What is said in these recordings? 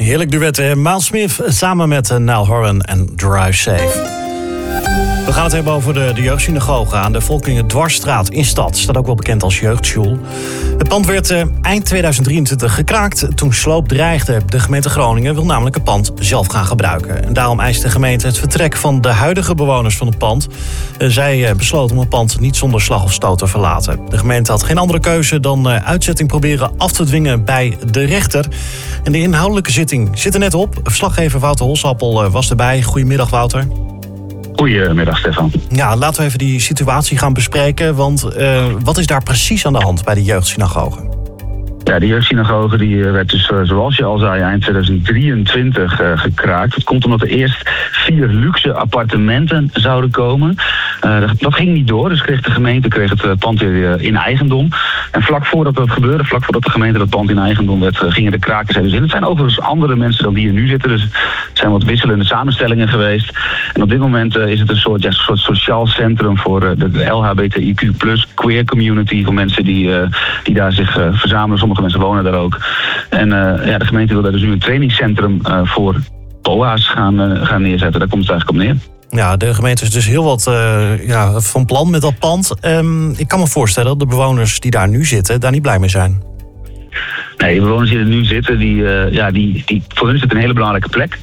Heerlijk duet, Miles Smith samen met Niall Horan en Drive Safe. We gaan het hebben over de jeugdsynagoge aan de Volkingen-Dwarsstraat in Stad. Staat ook wel bekend als jeugdschool. Het pand werd eind 2023 gekraakt toen sloop dreigde. De gemeente Groningen wil namelijk het pand zelf gaan gebruiken. En daarom eist de gemeente het vertrek van de huidige bewoners van het pand. Zij besloten om het pand niet zonder slag of stoot te verlaten. De gemeente had geen andere keuze dan uitzetting proberen af te dwingen bij de rechter. En de inhoudelijke zitting zit er net op. Verslaggever Wouter Holsappel was erbij. Goedemiddag, Wouter. Goedemiddag, Stefan. Ja, laten we even die situatie gaan bespreken. Want wat is daar precies aan de hand bij de jeugdsynagoge? Ja, de jeugdsynagoge werd dus, zoals je al zei, eind 2023 gekraakt. Het komt omdat er eerst 4 luxe appartementen zouden komen. Dat ging niet door, dus kreeg de gemeente het pand weer in eigendom. En vlak voordat dat gebeurde, vlak voordat de gemeente dat pand in eigendom werd, gingen de krakers er dus in. Het zijn overigens andere mensen dan die er nu zitten, dus het zijn wat wisselende samenstellingen geweest. En op dit moment is het een soort sociaal centrum voor de LHBTIQ+ queer community, voor mensen die daar zich verzamelen. Sommige mensen wonen daar ook. En de gemeente wil daar dus nu een trainingscentrum voor BOA's gaan neerzetten. Daar komt het eigenlijk op neer. Ja, de gemeente is dus heel wat van plan met dat pand. Ik kan me voorstellen dat de bewoners die daar nu zitten daar niet blij mee zijn. Nee, de bewoners die er nu zitten, voor hun is het een hele belangrijke plek.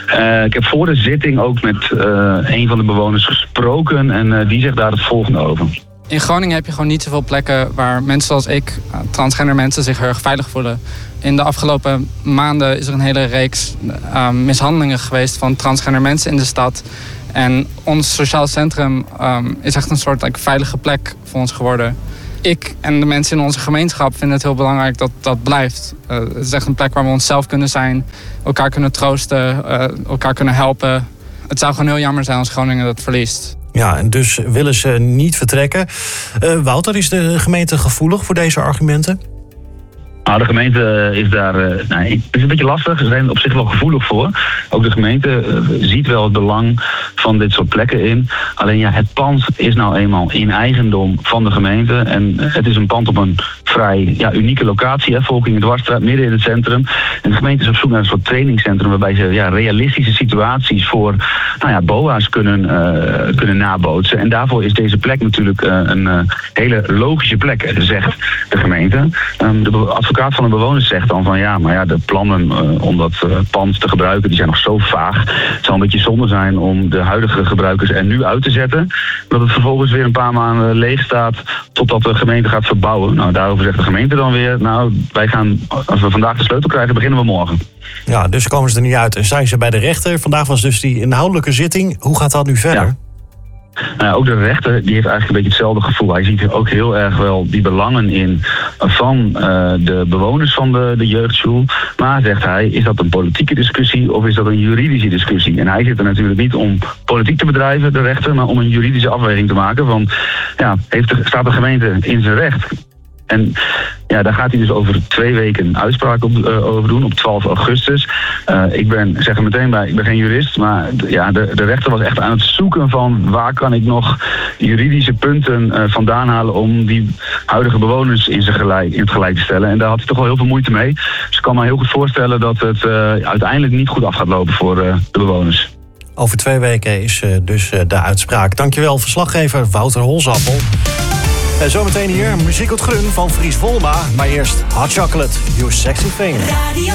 Ik heb voor de zitting ook met een van de bewoners gesproken en die zegt daar het volgende over. In Groningen heb je gewoon niet zoveel plekken waar mensen zoals ik, transgender mensen, zich heel erg veilig voelen. In de afgelopen maanden is er een hele reeks mishandelingen geweest van transgender mensen in de stad. En ons sociaal centrum is echt een soort veilige plek voor ons geworden. Ik en de mensen in onze gemeenschap vinden het heel belangrijk dat dat blijft. Het is echt een plek waar we onszelf kunnen zijn, elkaar kunnen troosten, elkaar kunnen helpen. Het zou gewoon heel jammer zijn als Groningen dat verliest. Ja, en dus willen ze niet vertrekken. Wouter, is de gemeente gevoelig voor deze argumenten? Nou, de gemeente is daar... het is een beetje lastig. Ze zijn op zich wel gevoelig voor. Ook de gemeente ziet wel het belang van dit soort plekken in. Alleen het pand is nou eenmaal in eigendom van de gemeente. En het is een pand op een vrij unieke locatie. Volkingen-Dwarsstraat, midden in het centrum. En de gemeente is op zoek naar een soort trainingscentrum waarbij ze realistische situaties voor BOA's kunnen nabootsen. En daarvoor is deze plek natuurlijk een hele logische plek, zegt de gemeente. De advocaat van de bewoners zegt dan van de plannen om dat pand te gebruiken, die zijn nog zo vaag. Het zou een beetje zonde zijn om de huidige gebruikers er nu uit te zetten. Dat het vervolgens weer een paar maanden leeg staat totdat de gemeente gaat verbouwen. Nou, daarover zegt de gemeente dan weer, wij gaan, als we vandaag de sleutel krijgen, beginnen we morgen. Ja, dus komen ze er niet uit en zijn ze bij de rechter. Vandaag was dus die inhoudelijke zitting. Hoe gaat dat nu verder? Ja. Ook de rechter die heeft eigenlijk een beetje hetzelfde gevoel. Hij ziet er ook heel erg wel die belangen in van de bewoners van de jeugdschool. Maar, zegt hij, is dat een politieke discussie of is dat een juridische discussie? En hij zit er natuurlijk niet om politiek te bedrijven, de rechter, maar om een juridische afweging te maken. Want staat de gemeente in zijn recht? En daar gaat hij dus over 2 weken uitspraak over doen, op 12 augustus. Ik ben geen jurist, maar de rechter was echt aan het zoeken van waar kan ik nog juridische punten vandaan halen om die huidige bewoners in het gelijk te stellen. En daar had hij toch wel heel veel moeite mee. Dus ik kan me heel goed voorstellen dat het uiteindelijk niet goed af gaat lopen voor de bewoners. Over 2 weken is dus de uitspraak. Dankjewel, verslaggever Wouter Holsappel. En zometeen hier muziek op Grun van Fries Volma. Maar eerst Hot Chocolate, You Sexy Thing.